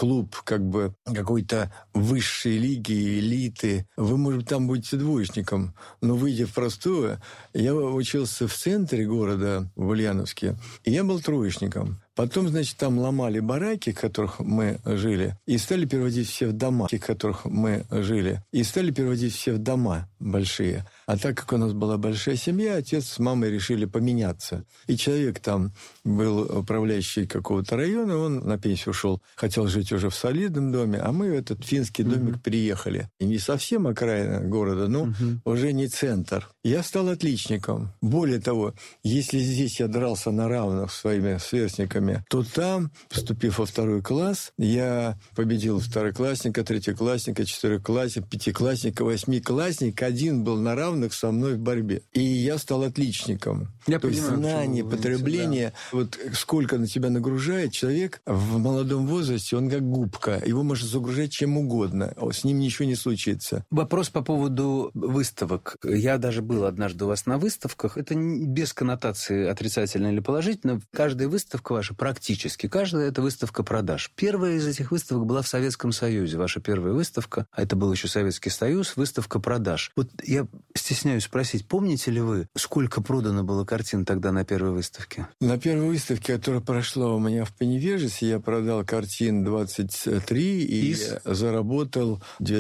клуб как бы какой-то высшей лиги, элиты. Вы, может быть, там будете двоечником, но выйдя в простое, я учился в центре города, в Ульяновске, и я был троечником. Потом, значит, там ломали бараки, в которых мы жили, и стали переводить все в дома, в которых мы жили, и стали переводить все в дома большие. А так как у нас была большая семья, отец с мамой решили поменяться. И человек там был управляющий какого-то района, он на пенсию ушел, хотел жить уже в солидном доме, а мы в этот финский домик переехали. И не совсем окраина города, но уже не центр. Я стал отличником. Более того, если здесь я дрался на равных с своими сверстниками, то там, поступив во 2 класс, я победил второклассника, третьеклассника, четвероклассника, пятиклассника, восьмиклассника. Один был на равных со мной в борьбе. И я стал отличником. То есть знание, потребление, да. Вот сколько на тебя нагружает человек в молодом возрасте, он как губка. Его можно загружать чем угодно. С ним ничего не случится. Вопрос по поводу выставок. Я даже был однажды у вас на выставках. Это без коннотации отрицательной или положительной. Каждая выставка ваша, практически каждая, это выставка продаж. Первая из этих выставок была в Советском Союзе. Ваша первая выставка, а это был еще Советский Союз, выставка продаж. Вот я стесняюсь спросить, помните ли вы, сколько продано было картин тогда на первой выставке? На первой выставке, которая прошла у меня в Поневежесе, я продал картин 23 и заработал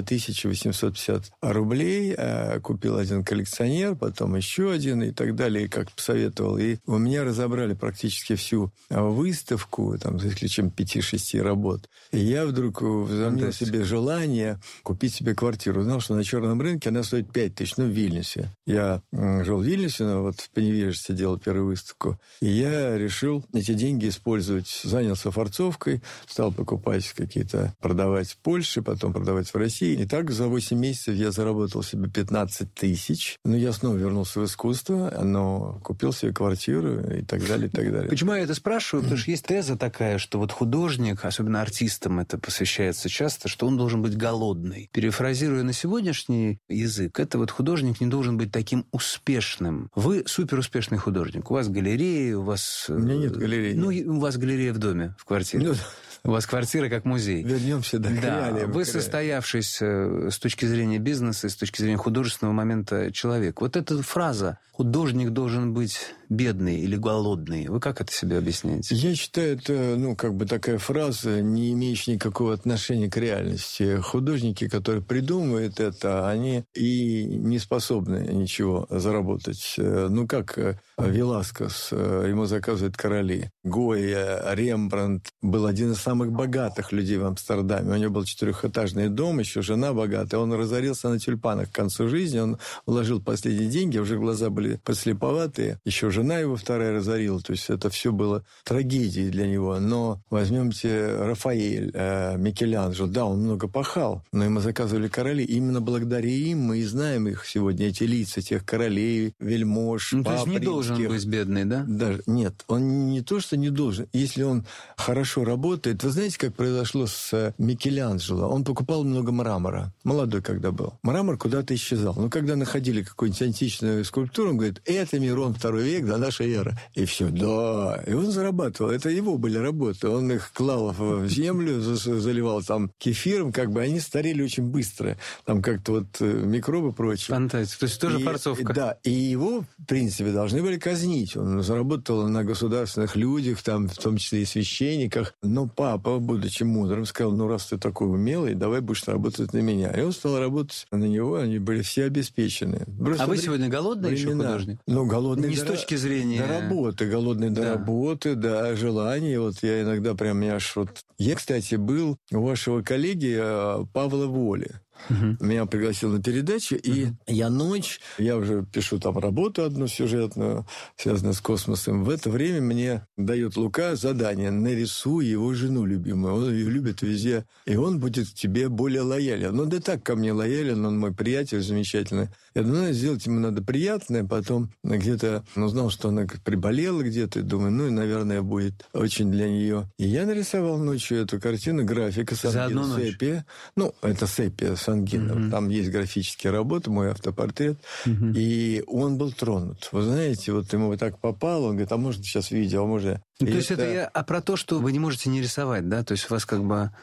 2850 рублей. Купил один коллекционер, потом еще один и так далее, как посоветовал. И у меня разобрали практически всю выставку, там, за исключением 5-6 работ. И я вдруг возомнил себе желание купить себе квартиру. Знал, что на черном рынке она стоит 5000, в Вильнюсе. Я жил в Вильнюсе, но вот в Поневежесе делал первую выставку. И я решил эти деньги использовать. Занялся фарцовкой, стал покупать какие-то, продавать в Польше, потом продавать в России. И так за 8 месяцев я заработал себе 15 тысяч. Но я снова вернулся в искусство, но купил себе квартиру и так далее, и так далее. Почему я это спрашиваю? Потому что есть теза такая, что вот художник, особенно артистам это посвящается часто, что он должен быть голодный. Перефразируя на сегодняшний язык, это вот художник не должен быть таким успешным. Вы суперуспешный художник. У вас галереи, у вас... У меня нет галереи. У вас галерея в доме, в квартире. У вас квартира как музей. Вернемся к реалиям. Вы состоявшийся с точки зрения бизнеса, с точки зрения художественного момента человек. Вот эта фраза «художник должен быть бедный или голодный», вы как это себе объясняете? Я считаю, это, такая фраза, не имеющая никакого отношения к реальности. Художники, которые придумывают это, они и не способны ничего заработать. Как Веласкес, ему заказывают короли. Гойя, Рембрандт был один из самых богатых людей в Амстердаме. У него был 4-этажный дом, еще жена богатая. Он разорился на тюльпанах к концу жизни. Он вложил последние деньги, уже глаза были подслеповатые. Еще жена его вторая разорила. То есть это все было трагедией для него. Но возьмемте Рафаэль, Микеланджело. Да, он много пахал, но ему заказывали короли. Именно благодаря им мы и знаем их сегодня, эти лица тех королей, вельмож, пап то есть не римских. Должен быть бедный, да? Даже нет, он не то, что не должен. Если он хорошо работает... Вы знаете, как произошло с Микеланджело? Он покупал много мрамора. Молодой когда был. Мрамор куда-то исчезал. Но когда находили какую-нибудь античную скульптуру, он говорит, это Мирон II век до нашей эры. И все, да. И он зарабатывал. Это его были работы. Он их клал в землю, заливал там кефиром, они старели очень быстро. Там как-то микробы прочие. Фантастика. То есть тоже фарцовка. Да. И его, в принципе, должны были казнить. Он заработал на государственных людях, там, в том числе и священниках. Но папа, будучи мудрым, сказал, раз ты такой умелый, давай будешь работать на меня. И он стал работать на него, они были все обеспечены. Просто вы сегодня голодный еще художник? Голодный не с точки зрения... До работы, голодный до работы, до желания. Я иногда прям, Я, кстати, был у вашего коллеги Павла Воли. Меня пригласил на передачу, и я уже пишу там работу одну сюжетную, связанную с космосом. В это время мне дает Лука задание: нарисуй его жену любимую. Он ее любит везде, и он будет к тебе более лоялен. Да так ко мне лоялен, он мой приятель замечательный. Я думаю, сделать ему надо приятное, потом где-то узнал, что она приболела где-то, и думаю, наверное, будет очень для нее. И я нарисовал ночью эту картину, графика Сангина Сепия. Это Сепия Сангина. Там есть графические работы, мой автопортрет. И он был тронут. Вы знаете, ему так попало, он говорит, а можно сейчас видео, а можно... То есть это я про то, что вы не можете не рисовать, да? То есть у вас